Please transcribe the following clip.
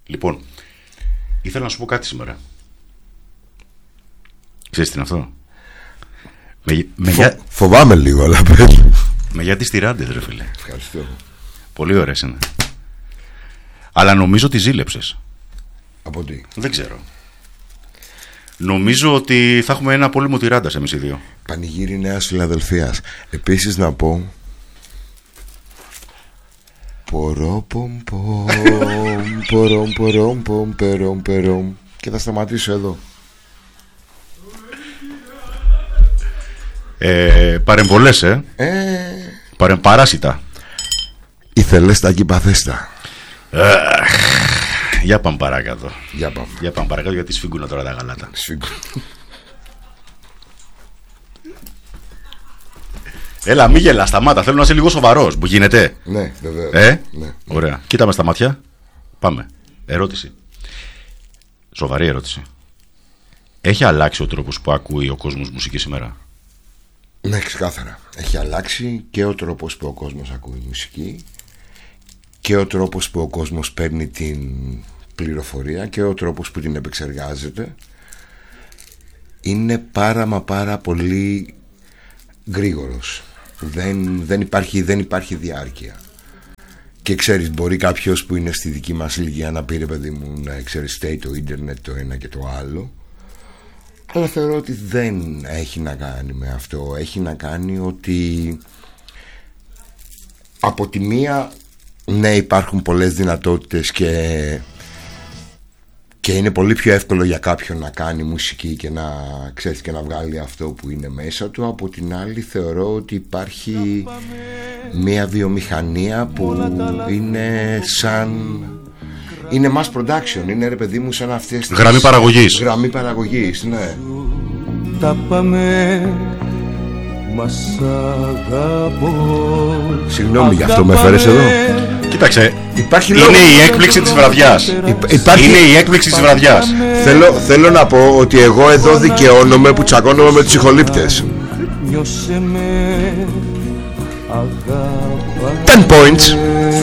Λοιπόν, ήθελα να σου πω κάτι σήμερα. Ξέρεις τι είναι αυτό? Φοβάμαι λίγο, αλλά με γιατί στη Ράντες, ρε φίλε. Ευχαριστώ. Πολύ ωραίες είναι. Αλλά νομίζω ότι ζήλεψες. Από τι? Δεν ξέρω. Νομίζω ότι θα έχουμε ένα πόλεμο τυράντας εμείς οι δύο. Πανηγύρι Νέας Φιλαδελφίας. Επίσης να πω, και θα σταματήσω εδώ. Παρεμβολές, παράσιτα. Ήθελες τα κυπαθέστα. Για πάμε παρακάτω. Για πάμε παρακάτω, γιατί σφίγγουνα τώρα τα γαλάτα. Έλα, μη γελά, σταμάτα. Θέλω να είσαι λίγο σοβαρός. Που γίνεται? Ναι, βεβαίως. Ναι. Ωραία. Κοίτα με στα μάτια. Πάμε. Ερώτηση. Σοβαρή ερώτηση. Έχει αλλάξει ο τρόπος που ακούει ο κόσμος μουσική σήμερα? Ναι, ξεκάθαρα. Έχει αλλάξει και ο τρόπος που ο κόσμος ακούει μουσική και ο τρόπος που ο κόσμος παίρνει την πληροφορία και ο τρόπος που την επεξεργάζεται. Είναι πάρα πολύ γρήγορος. Δεν υπάρχει διάρκεια. Και ξέρεις, μπορεί κάποιος που είναι στη δική μας ηλικία να πει, ρε παιδί μου, να εξαιριστεί το ίντερνετ το ένα και το άλλο. Αλλά θεωρώ ότι δεν έχει να κάνει με αυτό. Έχει να κάνει ότι από τη μία, ναι, υπάρχουν πολλές δυνατότητες και είναι πολύ πιο εύκολο για κάποιον να κάνει μουσική και να, ξέρεις, και να βγάλει αυτό που είναι μέσα του. Από την άλλη θεωρώ ότι υπάρχει μια βιομηχανία που είναι είναι mass production. Είναι, ρε παιδί μου, σαν αυτές τις γραμμή παραγωγής, ναι. Τα πάμε, μας αγαπώ. Συγγνώμη γι' αυτό με έφερες εδώ. Κοίταξε, είναι η έκπληξη της βραδιάς. Είναι η έκπληξη της βραδιάς. Θέλω να πω ότι εγώ εδώ δικαιώνομαι που τσακώνομαι με τους ηχολήπτες. 10 points.